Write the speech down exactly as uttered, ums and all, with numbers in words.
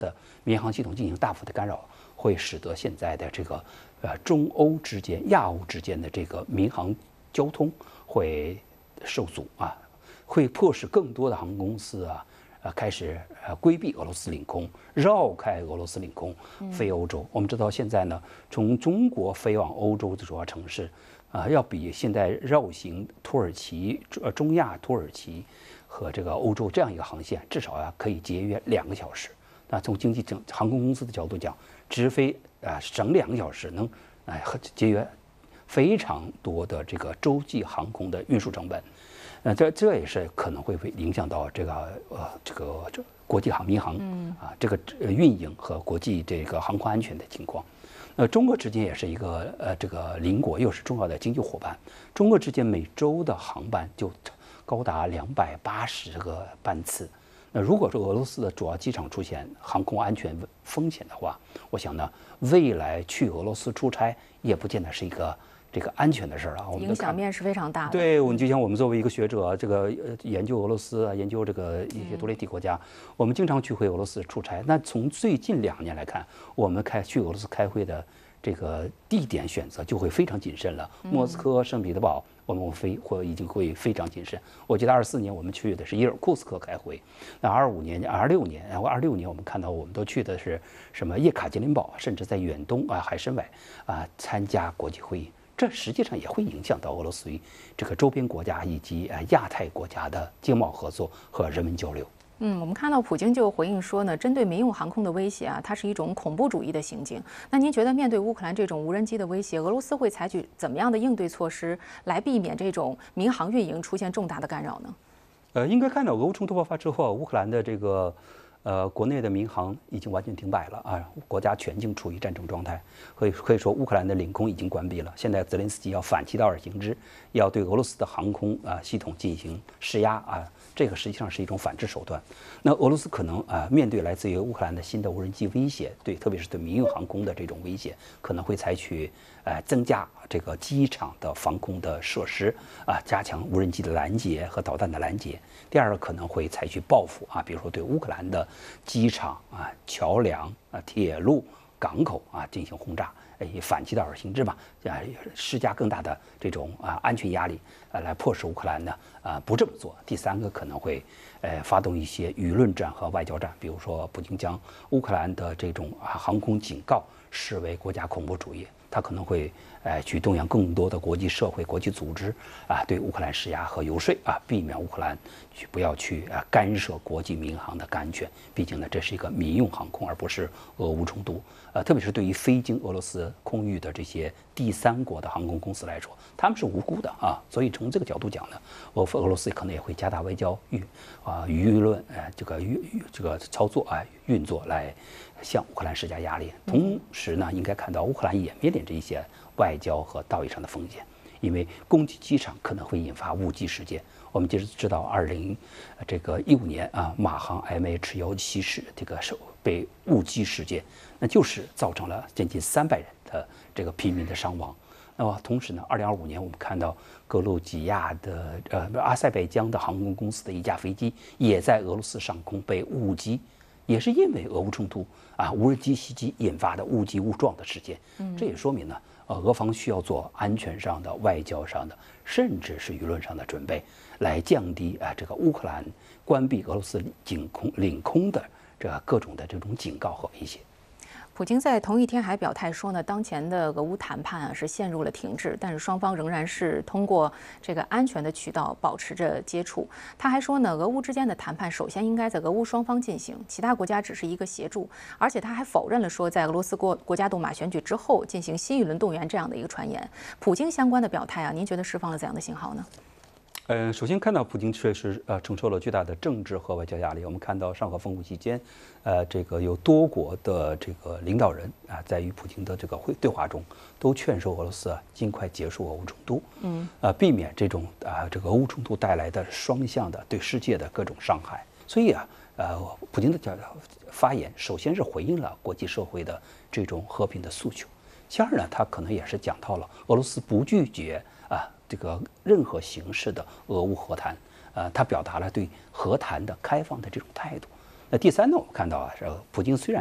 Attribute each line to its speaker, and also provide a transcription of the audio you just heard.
Speaker 1: 民航系统进行大幅的干扰，会使得现在的这个呃中欧之间、亚欧之间的这个民航交通会受阻啊，会迫使更多的航空公司啊。呃，开始呃规避俄罗斯领空，绕开俄罗斯领空飞欧洲。我们知道现在呢，从中国飞往欧洲的主要城市，啊、呃，要比现在绕行土耳其、呃中亚、土耳其和这个欧洲这样一个航线，至少啊可以节约两个小时。那从经济整航空公司的角度讲，直飞啊、呃、省两个小时，能哎、呃、节约非常多的这个洲际航空的运输成本。呃，这这也是可能会会影响到这个呃这个这国际航民航啊这个运营和国际这个航空安全的情况。呃，中国之间也是一个呃这个邻国，又是重要的经济伙伴。中国之间每周的航班就高达两百八十个班次。那如果说俄罗斯的主要机场出现航空安全风险的话，我想呢，未来去俄罗斯出差也不见得是一个。这个安全的事儿啊，我们
Speaker 2: 影响面是非常大的。
Speaker 1: 对，我们就像我们作为一个学者，这个研究俄罗斯啊，研究这个一些独立体国家，我们经常去回俄罗斯出差。那从最近两年来看，我们开去俄罗斯开会的这个地点选择就会非常谨慎了。莫斯科、圣彼得堡，我们飞或已经会非常谨慎。我记得二四年我们去的是伊尔库斯克开会，那二五年、二六年，然后二六年我们看到我们都去的是什么叶卡捷琳堡，甚至在远东啊、海参崴啊参加国际会议。这实际上也会影响到俄罗斯与这个周边国家以及呃亚太国家的经贸合作和人文交流。
Speaker 2: 嗯，我们看到普京就回应说呢，针对民用航空的威胁啊，它是一种恐怖主义的行径。那您觉得面对乌克兰这种无人机的威胁，俄罗斯会采取怎么样的应对措施来避免这种民航运营出现重大的干扰呢？
Speaker 1: 呃，应该看到俄乌冲突爆发之后，乌克兰的这个。呃，国内的民航已经完全停摆了啊，国家全境处于战争状态，可以可以说乌克兰的领空已经关闭了。现在泽连斯基要反其道而行之，要对俄罗斯的航空啊系统进行施压啊，这个实际上是一种反制手段。那俄罗斯可能啊面对来自于乌克兰的新的无人机威胁，对，特别是对民用航空的这种威胁，可能会采取呃增加这个机场的防空的设施啊，加强无人机的拦截和导弹的拦截。第二个可能会采取报复啊，比如说对乌克兰的机场啊、桥梁啊、铁路、港口啊进行轰炸，以反其道而行之吧，啊，施加更大的这种啊安全压力，啊，来迫使乌克兰呢啊不这么做。第三个可能会呃发动一些舆论战和外交战，比如说普京将乌克兰的这种啊航空警告视为国家恐怖主义。他可能会，呃，去动员更多的国际社会、国际组织啊，对乌克兰施压和游说啊，避免乌克兰去不要去啊干涉国际民航的安全。毕竟呢，这是一个民用航空，而不是俄乌冲突。呃，特别是对于非经俄罗斯空域的这些第三国的航空公司来说，他们是无辜的啊。所以从这个角度讲呢，俄俄罗斯可能也会加大外交舆啊舆论呃这个舆这个操作啊运作来。向乌克兰施加压力，同时呢，应该看到乌克兰也面临着一些外交和道义上的风险，因为攻击机场可能会引发误击事件。我们就是知道，二零这个一五年啊，马航 M H 幺七式这个手被误击事件，那就是造成了将近三百人的这个平民的伤亡。那么同时呢，二零二五年我们看到格鲁吉亚的呃阿塞拜疆的航空公司的一架飞机也在俄罗斯上空被误击。也是因为俄乌冲突啊，无人机袭击引发的误击误撞的事件，这也说明呢，呃，俄方需要做安全上的、外交上的，甚至是舆论上的准备，来降低啊这个乌克兰关闭俄罗斯领空领空的这各种的这种警告和威胁。
Speaker 2: 普京在同一天还表态说呢，当前的俄乌谈判啊是陷入了停滞，但是双方仍然是通过这个安全的渠道保持着接触。他还说呢，俄乌之间的谈判首先应该在俄乌双方进行，其他国家只是一个协助。而且他还否认了说，在俄罗斯国国家杜马选举之后进行新一轮动员这样的一个传言。普京相关的表态啊，您觉得释放了怎样的信号呢？
Speaker 1: 嗯，首先看到普京确实呃承受了巨大的政治和外交压力。我们看到上合峰会期间，呃，这个有多国的这个领导人啊，在与普京的这个会对话中，都劝说俄罗斯啊尽快结束俄乌冲突，嗯，呃，避免这种啊这个俄乌冲突带来的双向的对世界的各种伤害。所以啊，呃，普京的讲发言，首先是回应了国际社会的这种和平的诉求。其二呢，他可能也是讲到了俄罗斯不拒绝啊。这个任何形式的俄乌和谈，呃，他表达了对和谈的开放的这种态度。 那第三呢，我们看到啊，这个普京虽然